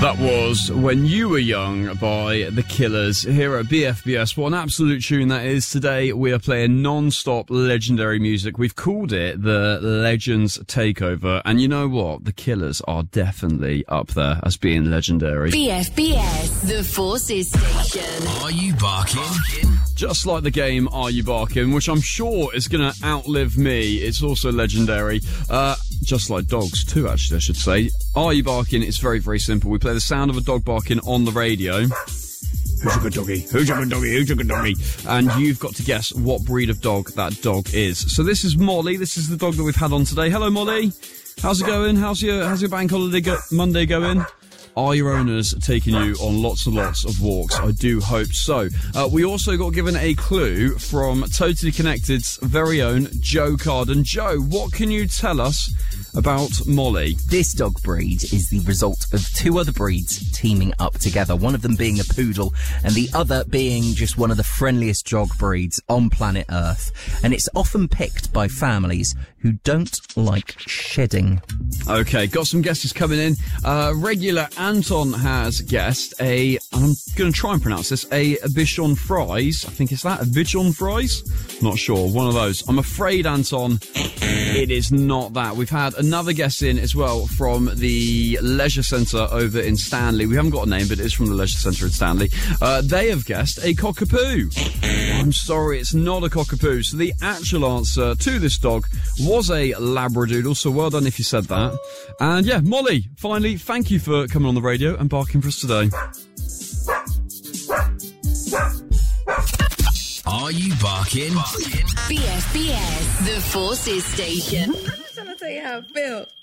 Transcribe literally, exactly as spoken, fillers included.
That was When You Were Young by The Killers here at B F B S. What an absolute tune that is. Today we are playing non-stop legendary music. We've called it the Legends Takeover. And you know what? The Killers are definitely up there as being legendary. B F B S, the Forces Station. Are you barking? Just like the game Are You Barking, which I'm sure is going to outlive me. It's also legendary. Uh, just like dogs too, actually, I should say. Are You Barking? It's very, very simple. We play the sound of a dog barking on the radio. Who's a good doggy? Who's a good doggy? Who's a good doggy? And you've got to guess what breed of dog that dog is. So this is Molly. This is the dog that we've had on today. Hello, Molly. How's it going? How's your How's your bank holiday go- Monday going? Are your owners taking you on lots and lots of walks? I do hope so. Uh, we also got given a clue from Totally Connected's very own Joe Carden. Joe, what can you tell us about Molly? This dog breed is the result of two other breeds teaming up together, one of them being a poodle and the other being just one of the friendliest dog breeds on planet Earth. And it's often picked by families who don't like shedding. Okay, got some guesses coming in. Uh, regular Anton has guessed a, and I'm going to try and pronounce this, a Bichon Frise. I think it's that, a Bichon Frise? Not sure, one of those. I'm afraid, Anton, it is not that. We've had another guess in as well from the Leisure Centre over in Stanley. We haven't got a name, but it is from the Leisure Centre in Stanley. Uh, they have guessed a cockapoo. I'm sorry, it's not a cockapoo. So the actual answer to this dog was a Labradoodle, so well done if you said that. And yeah, Molly, finally, thank you for coming on the radio and barking for us today. Are you barking? B F B S, the Forces Station. I'm just trying to tell you how I feel.